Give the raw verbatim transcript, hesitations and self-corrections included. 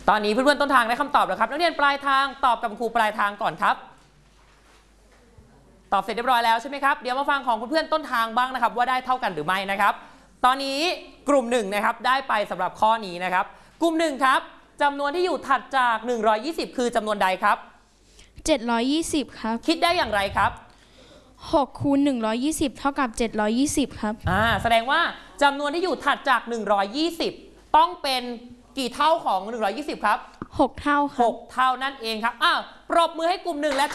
ตอนนี้เพื่อนๆต้นทางได้คำตอบแล้วครับนักเรียนปลายทางตอบกับครูปลายทางก่อนครับตอบเสร็จเรียบร้อยแล้วใช่ไหมครับเดี๋ยวมาฟังของเพื่อนๆต้นทางบ้างนะครับว่าได้เท่ากันหรือไม่นะครับตอนนี้กลุ่มหนึ่งนะครับได้ไปสำหรับข้อนี้นะครับกลุ่มหนึ่งครับจำนวนที่อยู่ถัดจากหนึ่งร้อยยี่สิบคือจำนวนใดครับเจ็ดร้อยยี่สิบครับคิดได้อย่างไรครับหกคูณหนึ่งร้อยยี่สิบเท่ากับเจ็ดร้อยยี่สิบครับอ่าแสดงว่าจำนวนที่อยู่ถัดจากหนึ่งร้อยยี่สิบต้องเป็นกี่เท่าของหนึ่งร้อยยี่สิบครับหกเท่าครับหกเท่านั่นเองครับอ้าวปรบมือให้กลุ่มหนึ่งและ